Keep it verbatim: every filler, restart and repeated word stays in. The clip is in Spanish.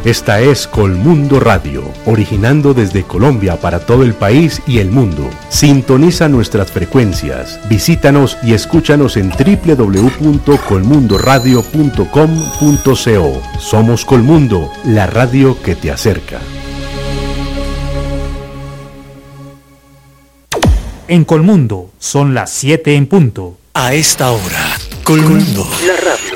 Esta es Colmundo Radio, originando desde Colombia para todo el país y el mundo. Sintoniza nuestras frecuencias, visítanos y escúchanos en doble u doble u doble u punto colmundo radio punto com punto co. Somos Colmundo, la radio que te acerca. En Colmundo son las siete en punto. A esta hora, Colmundo, la radio